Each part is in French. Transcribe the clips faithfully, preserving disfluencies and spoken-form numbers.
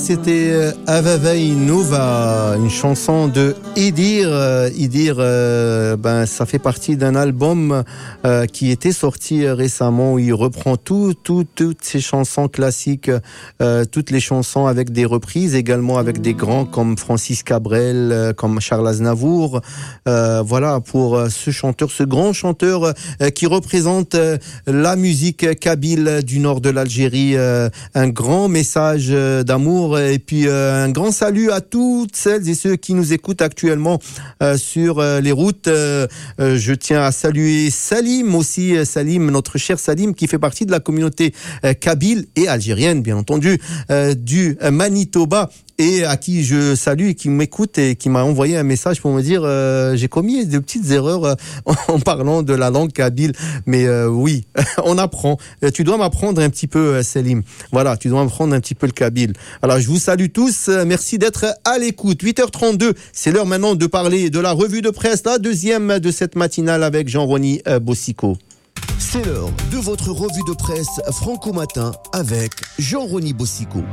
C'était Avavai Nova, une chanson de Idir. Idir, euh, ben, ça fait partie d'un album euh, qui était sorti récemment où il reprend tout, tout, toutes ces chansons classiques, euh, toutes les chansons avec des reprises, également avec des grands comme Francis Cabrel, euh, comme Charles Aznavour. Euh, voilà, pour ce chanteur, ce grand chanteur euh, qui représente euh, la musique kabyle du nord de l'Algérie. Euh, un grand message euh, d'amour. Et puis euh, un grand salut à toutes celles et ceux qui nous écoutent actuellement euh, sur euh, les routes. Euh, euh, je tiens à saluer Salim aussi, euh, Salim, notre cher Salim, qui fait partie de la communauté euh, kabyle et algérienne, bien entendu, euh, du Manitoba, et à qui je salue et qui m'écoute et qui m'a envoyé un message pour me dire euh, j'ai commis de petites erreurs euh, en parlant de la langue kabyle, mais euh, oui, on apprend. Tu dois m'apprendre un petit peu, euh, Salim. Voilà, tu dois m'apprendre un petit peu le kabyle. Alors, je vous salue tous. Merci d'être à l'écoute. huit heures trente-deux, c'est l'heure maintenant de parler de la revue de presse, la deuxième de cette matinale avec Jean-Rony euh, Bossico. C'est l'heure de votre revue de presse Franco Matin avec Jean-Rony Bossico.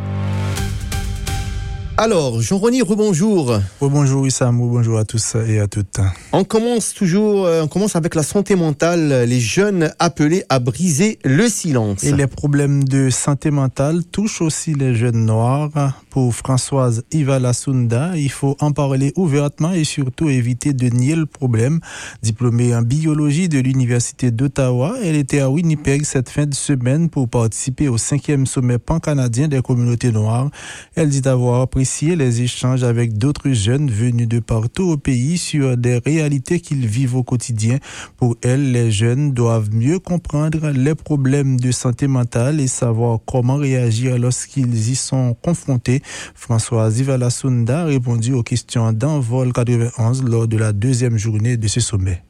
Alors, Jean-Rony, rebonjour. Rebonjour Issam, bonjour à tous et à toutes. On commence toujours, on commence avec la santé mentale, les jeunes appelés à briser le silence. Et les problèmes de santé mentale touchent aussi les jeunes noirs. Pour Françoise Ivalasunda, il faut en parler ouvertement et surtout éviter de nier le problème. Diplômée en biologie de l'Université d'Ottawa, elle était à Winnipeg cette fin de semaine pour participer au cinquième sommet pan-canadien des communautés noires. Elle dit avoir apprécié les échanges avec d'autres jeunes venus de partout au pays sur des réalités qu'ils vivent au quotidien. Pour elle, les jeunes doivent mieux comprendre les problèmes de santé mentale et savoir comment réagir lorsqu'ils y sont confrontés. François Ivalasunda a répondu aux questions d'Envol quatre-vingt-onze lors de la deuxième journée de ce sommet.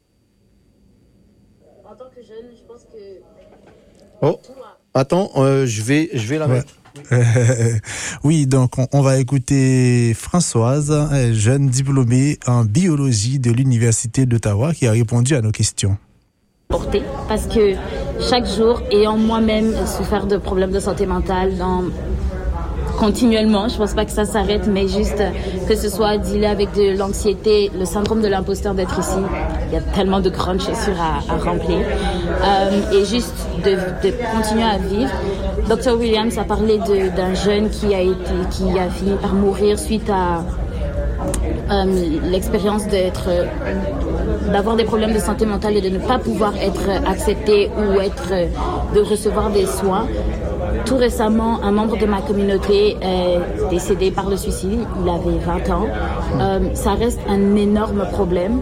En tant que jeune, je pense que... Oh, attends, euh, je vais, je vais la ouais. mettre. Oui, donc on, on va écouter Françoise, jeune diplômée en biologie de l'Université d'Ottawa, qui a répondu à nos questions. Porter, parce que chaque jour, ayant moi-même souffert de problèmes de santé mentale dans... continuellement, je pense pas que ça s'arrête, mais juste que ce soit dealer avec de l'anxiété, le syndrome de l'imposteur d'être ici, il y a tellement de grandes chaussures à, à remplir, euh, et juste de, de continuer à vivre. docteur Williams a parlé de, d'un jeune qui a été, qui a fini par mourir suite à euh, l'expérience d'être, d'avoir des problèmes de santé mentale et de ne pas pouvoir être accepté ou être, de recevoir des soins. Tout récemment, un membre de ma communauté est décédé par le suicide. Il avait vingt ans. Euh, ça reste un énorme problème.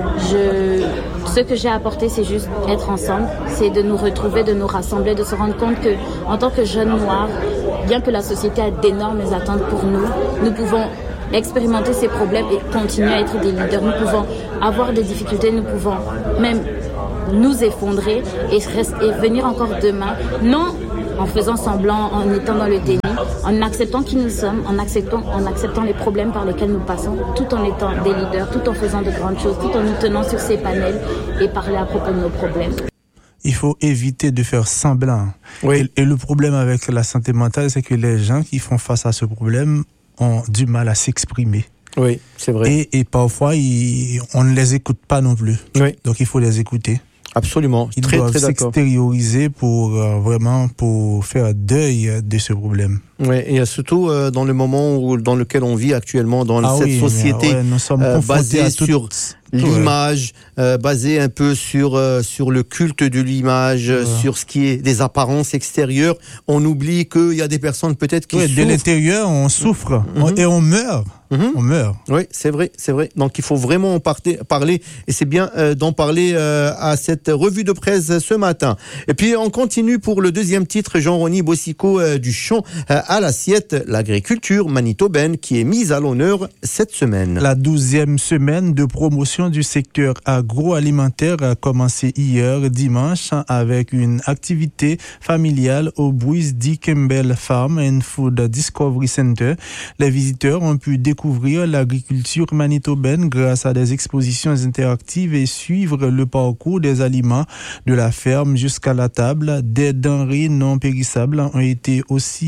Je, ce que j'ai apporté, c'est juste être ensemble. C'est de nous retrouver, de nous rassembler, de se rendre compte que, en tant que jeunes noirs, bien que la société a d'énormes attentes pour nous, nous pouvons expérimenter ces problèmes et continuer à être des leaders. Nous pouvons avoir des difficultés, nous pouvons même nous effondrer et, et venir encore demain. Non en faisant semblant, en étant dans le déni, en acceptant qui nous sommes, en acceptant, en acceptant les problèmes par lesquels nous passons, tout en étant des leaders, tout en faisant de grandes choses, tout en nous tenant sur ces panels et parler à propos de nos problèmes. Il faut éviter de faire semblant. Oui. Et, et le problème avec la santé mentale, c'est que les gens qui font face à ce problème ont du mal à s'exprimer. Oui, c'est vrai. Et, et parfois, ils, on ne les écoute pas non plus. Oui. Donc, il faut les écouter. Absolument. Ils très, doivent très s'extérioriser pour euh, vraiment pour faire deuil de ce problème. Oui, et surtout euh, dans le moment où, dans lequel on vit actuellement, dans ah cette oui, société ouais, nous sommes euh, basée à sur toutes... l'image, euh, basée un peu sur euh, sur le culte de l'image, ouais. sur ce qui est des apparences extérieures. On oublie qu'il y a des personnes peut-être qui ouais, souffrent. De l'intérieur, on souffre mm-hmm. et on meurt. Mm-hmm. On meurt. Oui, c'est vrai, c'est vrai. Donc il faut vraiment en parter, parler, et c'est bien euh, d'en parler euh, à cette revue de presse ce matin. Et puis on continue pour le deuxième titre, Jean-Rony Bossico, euh, du champ euh, à l'assiette, l'agriculture manitobaine qui est mise à l'honneur cette semaine. La douzième semaine de promotion du secteur agroalimentaire a commencé hier dimanche avec une activité familiale au Bruce D. Campbell Farm and Food Discovery Center. Les visiteurs ont pu découvrir l'agriculture manitobaine grâce à des expositions interactives et suivre le parcours des aliments de la ferme jusqu'à la table. Des denrées non périssables ont été aussi euh,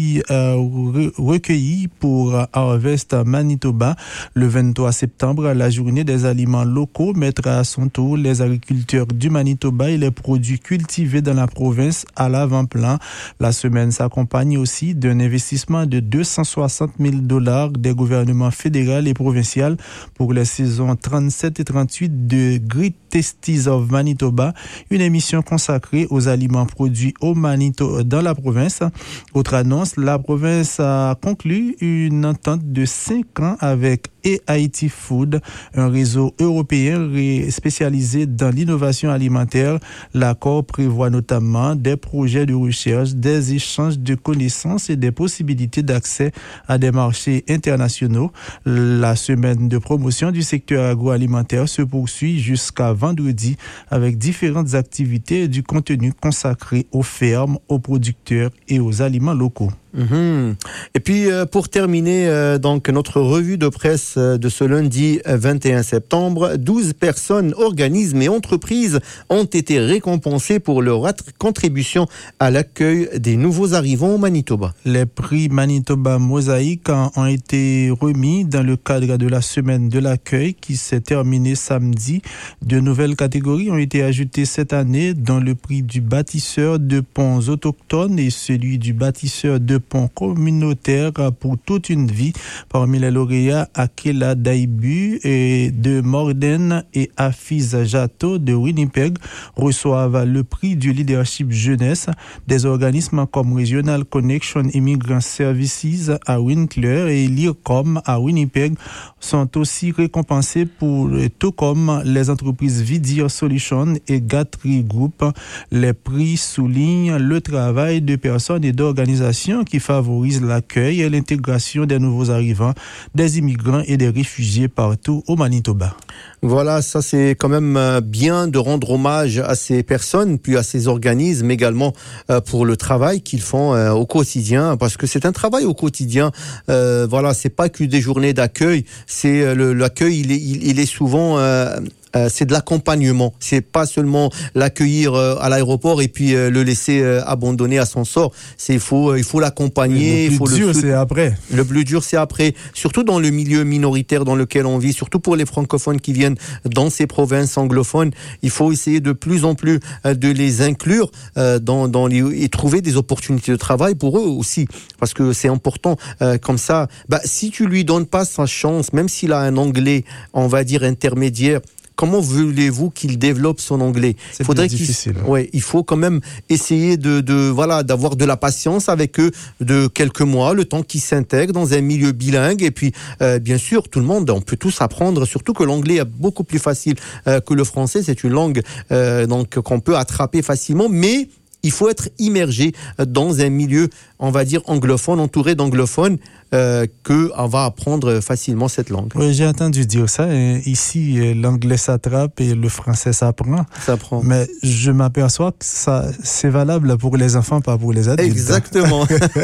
re- recueillis pour Harvest Manitoba. Le vingt-trois septembre, la journée des aliments locaux mettra à son tour les agriculteurs du Manitoba et les produits cultivés dans la province à l'avant-plan. La semaine s'accompagne aussi d'un investissement de deux cent soixante mille dollars des gouvernements fédéral et provincial pour les saisons trente-sept et trente-huit de Great Tasties of Manitoba, une émission consacrée aux aliments produits au Manitoba dans la province. Autre annonce, la province a conclu une entente de cinq ans avec A I T Food, un réseau européen spécialisé dans l'innovation alimentaire. L'accord prévoit notamment des projets de recherche, des échanges de connaissances et des possibilités d'accès à des marchés internationaux. La semaine de promotion du secteur agroalimentaire se poursuit jusqu'à vendredi avec différentes activités et du contenu consacré aux fermes, aux producteurs et aux aliments locaux. Mmh. Et puis euh, pour terminer euh, donc notre revue de presse euh, de ce lundi vingt et un septembre, douze personnes, organismes et entreprises ont été récompensées pour leur at- contribution à l'accueil des nouveaux arrivants au Manitoba. Les prix Manitoba Mosaïque ont été remis dans le cadre de la semaine de l'accueil qui s'est terminée samedi. De nouvelles catégories ont été ajoutées cette année, dont le prix du bâtisseur de ponts autochtones et celui du bâtisseur de ponts communautaires pour toute une vie. Parmi les lauréats, Akela Daibu et de Morden et Hafiz Jato de Winnipeg reçoivent le prix du leadership jeunesse. Des organismes comme Regional Connection Immigrant Services à Winkler et l'IRCOM à Winnipeg sont aussi récompensés, pour tout comme les entreprises Vidir Solutions et Guthrie Group. Les prix soulignent le travail de personnes et d'organisations qui favorisent l'accueil et l'intégration des nouveaux arrivants, des immigrants et des réfugiés partout au Manitoba. Voilà, ça c'est quand même bien de rendre hommage à ces personnes, puis à ces organismes également euh, pour le travail qu'ils font euh, au quotidien, parce que c'est un travail au quotidien. Euh, voilà, c'est pas que des journées d'accueil, c'est euh, le, l'accueil, il est, il, il est souvent euh, Euh, c'est de l'accompagnement. C'est pas seulement l'accueillir euh, à l'aéroport et puis euh, le laisser euh, abandonner à son sort. C'est il faut euh, il faut l'accompagner. Le plus il faut dur le c'est après. Le plus dur c'est après. Surtout dans le milieu minoritaire dans lequel on vit. Surtout pour les francophones qui viennent dans ces provinces anglophones. Il faut essayer de plus en plus euh, de les inclure euh, dans dans les, et trouver des opportunités de travail pour eux aussi, parce que c'est important. Euh, comme ça, bah si tu lui donnes pas sa chance, même s'il a un anglais, on va dire intermédiaire, comment voulez-vous qu'il développe son anglais? C'est Faudrait plus difficile. qu'il, ouais, il faut quand même essayer de, de, voilà, d'avoir de la patience avec eux de quelques mois, le temps qu'ils s'intègrent dans un milieu bilingue. Et puis, euh, bien sûr, tout le monde, on peut tous apprendre, surtout que l'anglais est beaucoup plus facile euh, que le français. C'est une langue euh, donc qu'on peut attraper facilement, mais il faut être immergé dans un milieu, on va dire, anglophone, entouré d'anglophones, euh, qu'on va apprendre facilement cette langue. Oui, j'ai entendu dire ça. Et ici, l'anglais s'attrape et le français s'apprend. Ça prend. Mais je m'aperçois que ça, c'est valable pour les enfants, pas pour les adultes. Exactement.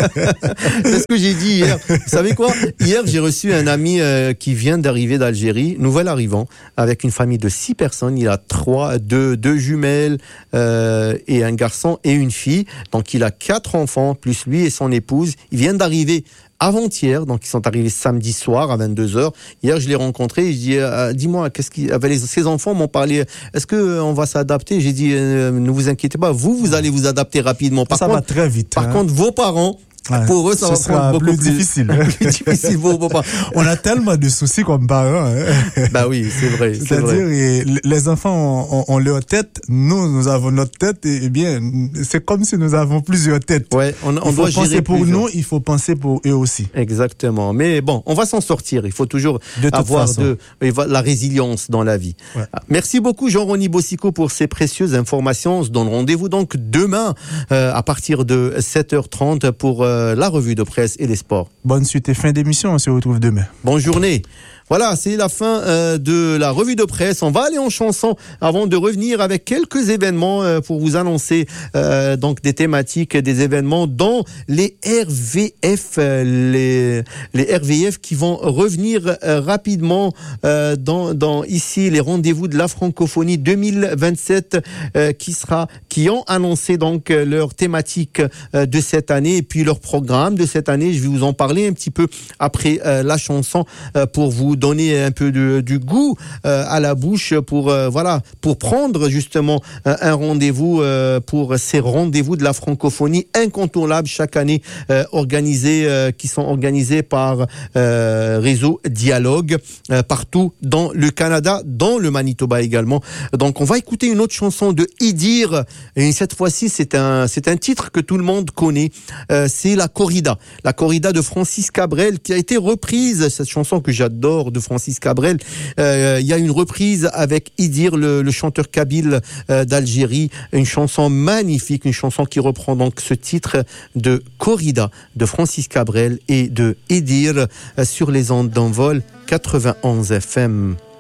C'est ce que j'ai dit hier. Vous savez quoi? Hier, j'ai reçu un ami euh, qui vient d'arriver d'Algérie, nouvel arrivant, avec une famille de six personnes. Il a trois, deux, deux jumelles euh, et un garçon et une fille. Donc, il a quatre enfants, plus lui et son épouse. Ils viennent d'arriver avant-hier, donc ils sont arrivés samedi soir à vingt-deux heures. Hier, je l'ai rencontré, je dis, euh, dis-moi, qu'est-ce qui, les, ces enfants m'ont parlé, est-ce que euh, on va s'adapter? J'ai dit, euh, ne vous inquiétez pas, vous, vous allez vous adapter rapidement. Par ça contre, va très vite. Par hein. contre, vos parents, Ouais, pour eux, ça va prendre beaucoup plus, plus difficile. plus difficile pour vos parents. On a tellement de soucis comme parents. Hein. Bah oui, c'est vrai. C'est C'est-à-dire, vrai. les enfants ont, ont leur tête, nous, nous avons notre tête, et, et bien, c'est comme si nous avons plusieurs têtes. Ouais, on, on il doit faut penser gérer pour plusieurs. nous, il faut penser pour eux aussi. Exactement. Mais bon, on va s'en sortir. Il faut toujours De toute avoir façon. de, la résilience dans la vie. Ouais. Merci beaucoup, Jean-Rony Bossico, pour ces précieuses informations. On se donne rendez-vous donc demain euh, à partir de sept heures trente pour euh, la revue de presse et les sports. Bonne suite et fin d'émission, on se retrouve demain. Bonne journée. Voilà, c'est la fin euh, de la revue de presse. On va aller en chanson avant de revenir avec quelques événements euh, pour vous annoncer euh, donc des thématiques, des événements dans les R V F, euh, les les R V F qui vont revenir euh, rapidement euh, dans dans ici les rendez-vous de la francophonie deux mille vingt-sept euh, qui sera qui ont annoncé donc leur thématique euh, de cette année et puis leur programme de cette année. Je vais vous en parler un petit peu après euh, la chanson euh, pour vous donner un peu de, du goût euh, à la bouche pour euh, voilà pour prendre justement euh, un rendez-vous euh, pour ces rendez-vous de la francophonie incontournables chaque année euh, organisés euh, qui sont organisés par euh, Réseau Dialogue euh, partout dans le Canada, dans le Manitoba également. Donc on va écouter une autre chanson de Idir et cette fois-ci c'est un c'est un titre que tout le monde connaît. Euh, c'est la corrida, la corrida de Francis Cabrel qui a été reprise, cette chanson que j'adore de Francis Cabrel. Euh, il y a une reprise avec Idir, le, le chanteur kabyle euh, d'Algérie, une chanson magnifique, une chanson qui reprend donc ce titre de corrida de Francis Cabrel et de Idir euh, sur les ondes d'Envol quatre-vingt-onze F M.